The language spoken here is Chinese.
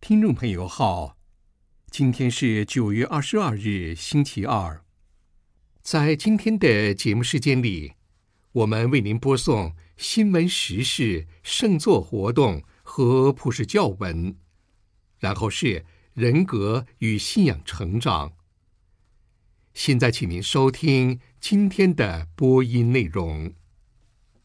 听众朋友好，今天是9月22日，星期二。在今天的节目时间里，我们为您播送新闻时事、圣作活动和普世教文，然后是人格与信仰成长。现在请您收听今天的播音内容。